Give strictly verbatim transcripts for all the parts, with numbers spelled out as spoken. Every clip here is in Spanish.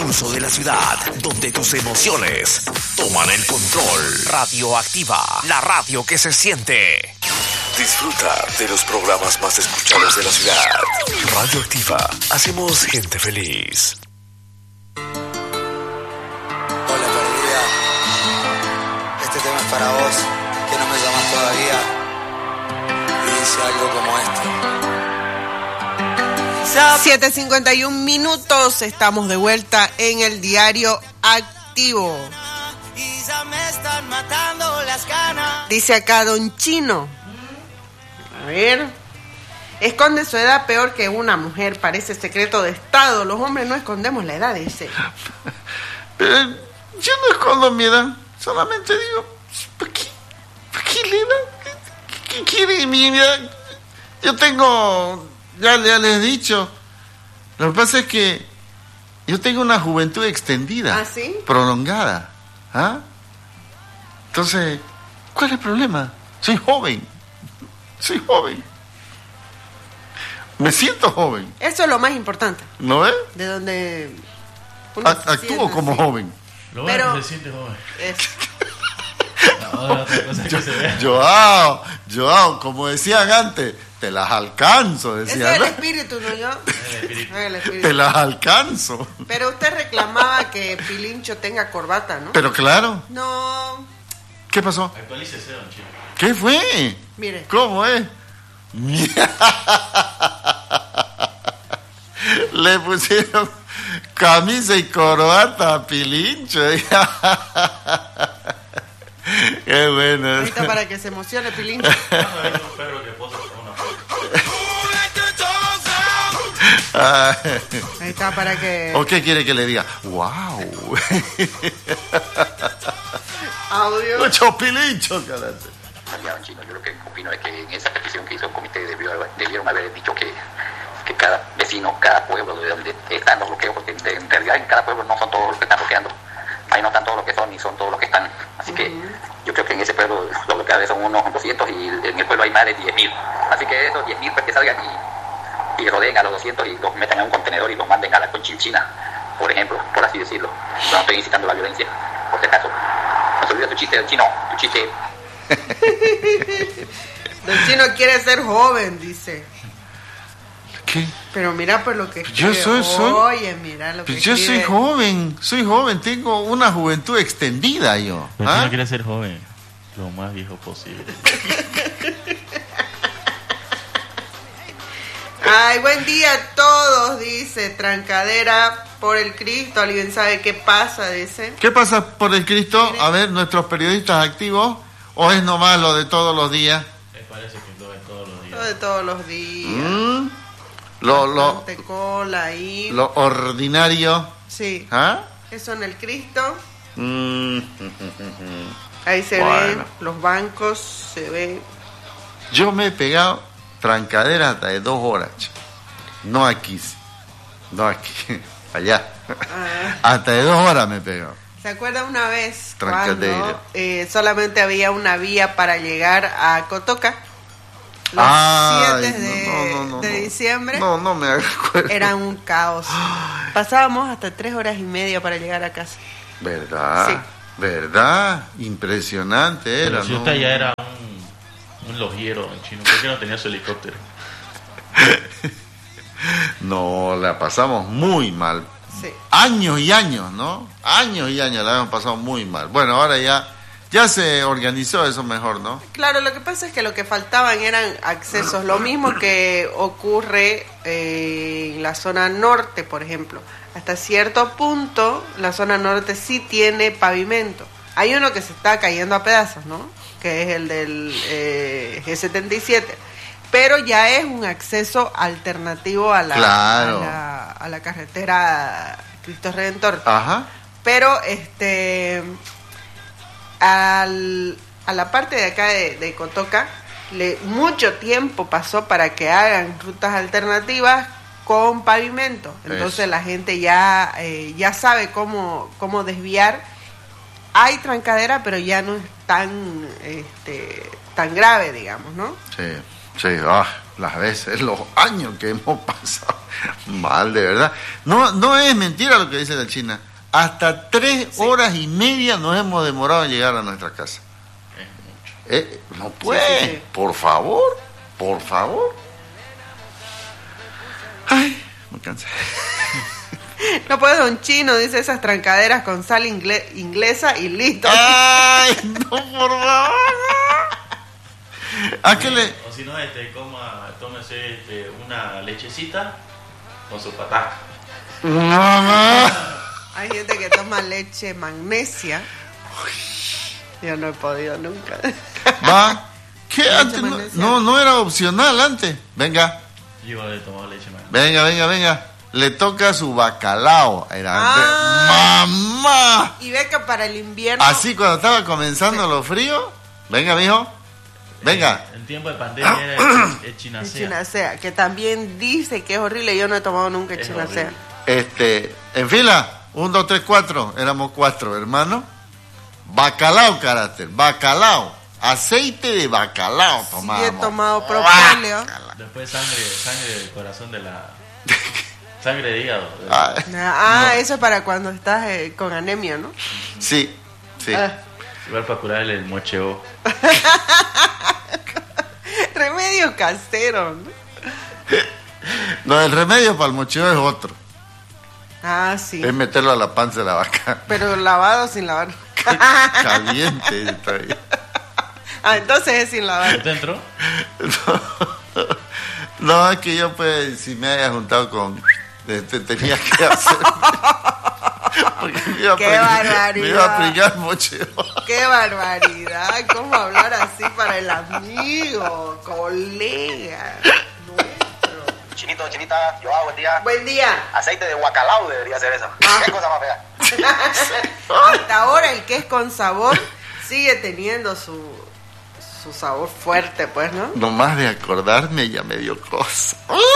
pulso de la ciudad, donde tus emociones toman el control. Radioactiva, la radio que se siente. Disfruta de los programas más escuchados de la ciudad. Radioactiva, hacemos gente feliz. Hola perdida, este tema es para vos, que no me llamas todavía, y dice algo como esto. siete cincuenta y un minutos, estamos de vuelta en el diario activo. Dice acá Don Chino. A ver. Esconde su edad peor que una mujer, parece secreto de Estado. Los hombres no escondemos la edad, dice. Pero yo no escondo mi edad, solamente digo, ¿para qué? ¿Para qué le da? ¿Qué, qué quiere mi edad? Yo tengo, ya, ya les he dicho, lo que pasa es que yo tengo una juventud extendida, ¿Ah, sí? prolongada, ¿ah? Entonces, ¿cuál es el problema? Soy joven, soy joven. Me siento joven. Eso es lo más importante. ¿No ves? De donde uno A- se actúo siente como así. joven. Lo bueno Pero- que se siente joven. Es- Ahora otra cosa es que se vea. Joao, Joao, como decían antes, te las alcanzo, Ese decían, es el ¿no? espíritu, ¿no? Yo. El espíritu. Es el espíritu. Te las alcanzo. Pero usted reclamaba que Pilincho tenga corbata, ¿no? Pero claro, No, ¿qué pasó? Actualícese, don Chino. ¿Qué fue? mire. ¿Cómo es? Le pusieron camisa y corbata a Pilincho. Qué bueno. Ahorita para que se emocione Pilincho. ¿Cuándo ha visto un perro que posa con una foto? Ah, Ahí está para que... ¿O qué quiere que le diga? ¡Wow! Audio. Mucho Pilincho, caramba. Ya, don Chino, yo lo que opino es que en esa petición que hizo el comité debió haber- debieron haber dicho que, que cada vecino, cada pueblo de donde están los bloqueos, porque de- en realidad en cada pueblo no son todos los que están bloqueando, ahí no están todos los que son ni son todos los que están, así que yo creo que en ese pueblo los bloqueadores son unos doscientos y en el pueblo hay más de diez mil, así que esos diez mil pues que salgan y, y rodeen a los doscientos y los metan en un contenedor y los manden a la Conchinchina, por ejemplo, por así decirlo. No estoy incitando la violencia, por si acaso. No se olvide tu chiste, don Chino, tu chiste. Don Chino quiere ser joven, dice. ¿Qué? Pero mira por lo que Yo escribe. soy- soy- Oye, mira lo que Pues yo soy escribe. joven, soy joven, tengo una juventud extendida yo. Don ¿ah? Chino quiere ser joven. Lo más viejo posible. Ay, buen día a todos, dice. Trancadera por el Cristo. ¿Alguien sabe qué pasa? Dice. ¿Qué pasa por el Cristo? Mire. A ver, nuestros periodistas activos, ¿o es nomás lo de todos los días? Me parece que lo ven todos los Todo días. de todos los días. ¿Mm? Lo, lo, Bastante cola ahí. lo ordinario. Sí. ¿Ah? Eso en el Cristo. Mm. Ahí se Bueno. ven los bancos, se ve. Yo me he pegado trancadera hasta de dos horas. chico. No aquí, no aquí, allá. Ah. Hasta de dos horas me he pegado. ¿Se acuerda una vez Trancadera. cuando eh, solamente había una vía para llegar a Cotoca? Los Ay, siete de, no, no, no, de no. diciembre No, no me acuerdo. era un caos. Pasábamos hasta tres horas y media para llegar a casa. ¿Verdad? Sí. ¿Verdad? Impresionante era, Pero si ¿no? usted ya era un, un logiero, don Chino, ¿por qué no tenía su helicóptero? No, la pasamos muy mal. Sí. Años y años, ¿no? Años y años la hemos pasado muy mal. Bueno, ahora ya, ya se organizó eso mejor, ¿no? Claro, lo que pasa es que lo que faltaban eran accesos. Lo mismo que ocurre eh, en la zona norte, por ejemplo. Hasta cierto punto, la zona norte sí tiene pavimento. Hay uno que se está cayendo a pedazos, ¿no? Que es el del eh, G setenta y siete. Pero ya es un acceso alternativo a la, Claro. a la, a la carretera Cristo Redentor. Ajá. Pero este al, a la parte de acá de, de Cotoca, le, mucho tiempo pasó para que hagan rutas alternativas con pavimento. Entonces Eso. la gente ya, eh, ya sabe cómo, cómo desviar. Hay trancadera, pero ya no es tan, este, tan grave, digamos, ¿no? Sí, sí, ah, las veces, los años que hemos pasado mal, de verdad. No, no es mentira lo que dice la China. Hasta tres sí. horas y media nos hemos demorado en llegar a nuestra casa. Es mucho. Eh, no puede, sí, sí, sí. por favor, por favor. Ay, me cansé. No puede un chino, dice, esas trancaderas con sal ingle- inglesa y listo. Ay, no, por favor. ¿A qué le...? O si no, este, coma, tómese este, una lechecita con su pataca. Mamá. Hay gente que toma leche magnesia. Yo no he podido nunca. ¿Va? ¿Qué antes? No, no, no era opcional antes. Venga. Yo he tomado leche magnesia. Venga, venga, venga. Le toca su bacalao. Era ah, ¡mamá! Y beca para el invierno. Así cuando estaba comenzando sí. los fríos. Venga, mijo. Venga. En tiempo de pandemia era el chinacea. Chinacea, que también dice que es horrible. Yo no he tomado nunca el chinacea. Este, en fila. Un, dos, tres, cuatro. Éramos cuatro, hermano. Bacalao, carácter. Bacalao. Aceite de bacalao tomamos. Sí, he tomado propóleo. Después sangre, sangre del corazón de la... Sangre de hígado. Ah, ah no. Eso es para cuando estás eh, con anemia, ¿no? Sí, sí. Ah. Igual para curarle el mocheo. Remedio casero, ¿no? No, el remedio para el mocheo es otro. Ah, sí. Es meterlo a la panza de la vaca. Pero lavado o sin lavar. Caliente. Todavía. Ah, entonces es sin lavar. ¿Te entró? No, no, es que yo pues, si me haya juntado con... Te, tenía que hacer... Porque me iba ¡Qué a barbaridad! Me iba a pringar mocheo. ¡Qué barbaridad! ¿Cómo hablar así para el amigo, colega nuestro? Chinito, chinita, yo hago buen día. Buen día. Aceite de guacalao debería ser eso. Ah. ¿Qué cosa más fea? Hasta ahora el que es con sabor sigue teniendo su, su sabor fuerte, pues, ¿no? Nomás de acordarme ya me dio cosa.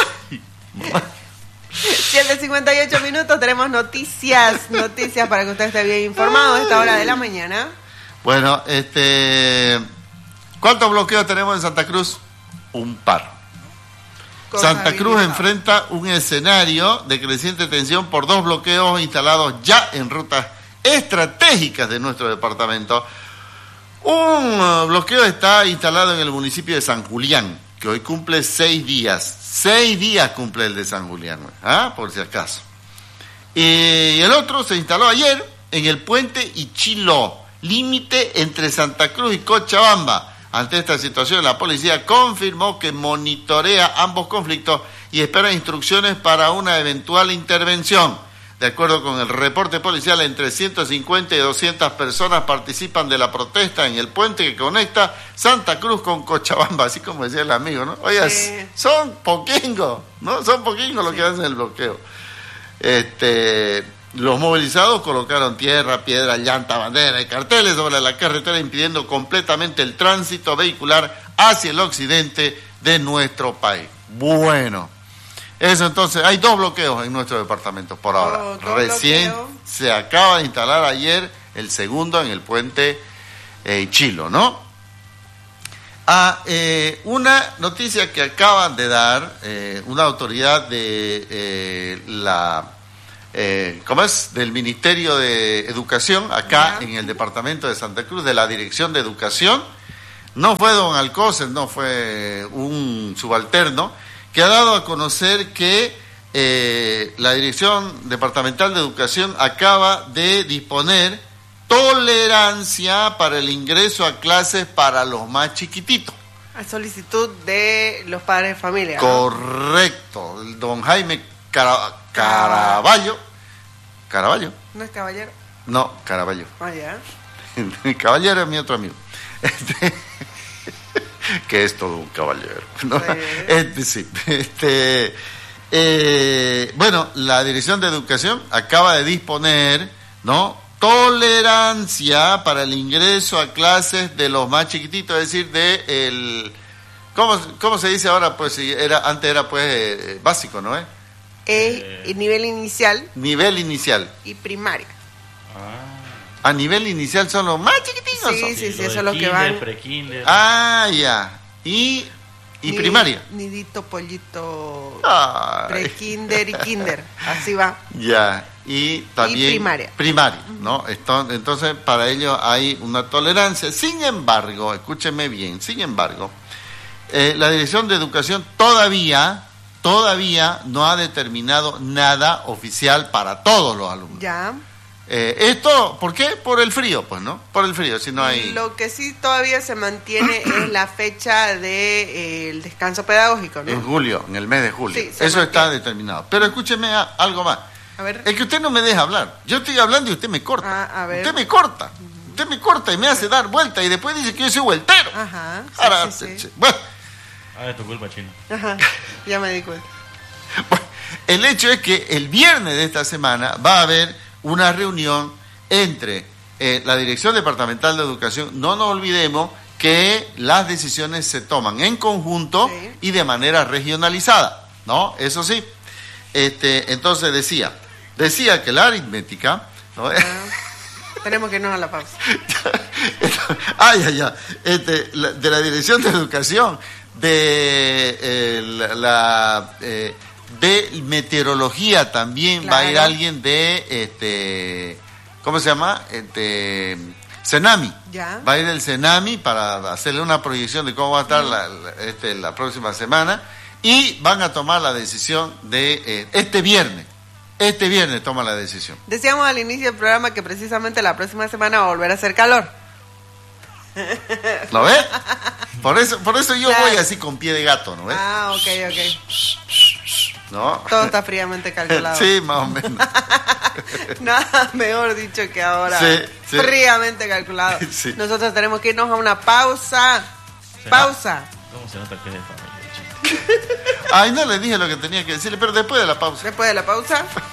siete cincuenta y ocho minutos, tenemos noticias, noticias para que usted esté bien informado a esta hora de la mañana. Bueno, este, ¿cuántos bloqueos tenemos en Santa Cruz? Un par. Santa Cruz enfrenta un escenario de creciente tensión por dos bloqueos instalados ya en rutas estratégicas de nuestro departamento. Un bloqueo está instalado en el municipio de San Julián, que hoy cumple seis días. Seis días cumple el de San Julián, ¿ah? Por si acaso. Y el otro se instaló ayer en el puente Ichilo, límite entre Santa Cruz y Cochabamba. Ante esta situación, la policía confirmó que monitorea ambos conflictos y espera instrucciones para una eventual intervención. De acuerdo con el reporte policial, entre ciento cincuenta y doscientas personas participan de la protesta en el puente que conecta Santa Cruz con Cochabamba, así como decía el amigo, ¿no? Oye, sí. son poquingos, ¿no? Son poquingos los sí. que hacen el bloqueo. Este, los movilizados colocaron tierra, piedra, llanta, bandera y carteles sobre la carretera, impidiendo completamente el tránsito vehicular hacia el occidente de nuestro país. Bueno. Eso entonces, hay dos bloqueos en nuestro departamento por ahora. Oh, Recién bloqueo. Se acaba de instalar ayer el segundo en el puente eh, Chilo, ¿no? Ah, eh, una noticia que acaban de dar eh, una autoridad de eh, la, eh, ¿cómo es? Del Ministerio de Educación, acá yeah. en el departamento de Santa Cruz, de la Dirección de Educación. No fue don Alcócer, no fue un subalterno, que ha dado a conocer que eh, la Dirección Departamental de Educación acaba de disponer tolerancia para el ingreso a clases para los más chiquititos. A solicitud de los padres de familia, ¿no? Correcto. El don Jaime Cara- Caraballo. ¿Caraballo? ¿No es caballero? No, Caraballo. Ah, ya. Caballero es mi otro amigo. Este... que es todo un caballero, ¿no? Sí. Este, sí. Este, eh, bueno, la Dirección de Educación acaba de disponer, ¿no? Tolerancia para el ingreso a clases de los más chiquititos, es decir, de el, ¿cómo, cómo se dice ahora? Pues era, antes era pues eh, básico, ¿no? ¿Eh? Eh, nivel inicial. Nivel inicial. Y primaria. Ah. A nivel inicial son los más chiquititos. Sí, son. sí, sí, sí eso es lo que van. Pre-kinder. Ah, ya. Y y Ni- primaria. Nidito, pollito, Ay. pre-kinder y kinder. Así va. Ya, y también primaria. primaria, ¿no? Esto- Entonces, para ello hay una tolerancia. Sin embargo, escúcheme bien, sin embargo, eh, la Dirección de Educación todavía, todavía no ha determinado nada oficial para todos los alumnos. Ya. Eh, esto, ¿por qué? Por el frío, pues, ¿no? Por el frío, si no hay... Lo que sí todavía se mantiene es la fecha del de, eh, descanso pedagógico, ¿no? En julio, en el mes de julio. Sí, se Eso está mantiene. determinado. Pero escúcheme a- algo más. A ver. Es que usted no me deja hablar. Yo estoy hablando y usted me corta. Ah, a ver. Usted me corta. Usted me corta y me hace dar vuelta y después dice que yo soy vueltero. Ajá. sí, Ahora, sí, sí. che- bueno, Ah, es tu culpa, chino. Ajá. Ya me di cuenta. bueno, el hecho es que el viernes de esta semana va a haber una reunión entre eh, la Dirección Departamental de Educación. No nos olvidemos que las decisiones se toman en conjunto Sí. y de manera regionalizada, ¿no? Eso sí. Este, entonces decía, decía que la aritmética, ¿no? Ah, tenemos que irnos a la pausa. Ay, ay, ay. Este, la- de la Dirección de Educación, de eh, la, la, eh, de meteorología también va a ir Claro. alguien de este, ¿cómo se llama? Este, Senami. Ya. Va a ir el Senami para hacerle una proyección de cómo va a estar la, la- este, la próxima semana y van a tomar la decisión de eh, este viernes. Este viernes toma la decisión. Decíamos al inicio del programa que precisamente la próxima semana va a volver a hacer calor. ¿Lo ves? Por eso, por eso yo Claro. voy así con pie de gato, ¿no ves? Ah, ok, ok. ¿No? Todo está fríamente calculado. Sí, más o menos. Nada mejor dicho que ahora. Sí, sí. Fríamente calculado. Sí. Nosotros tenemos que irnos a una pausa. Sí. Pausa. ¿Cómo se nota que es de familia, chino? Ay, no le dije lo que tenía que decirle, pero después de la pausa. Después de la pausa.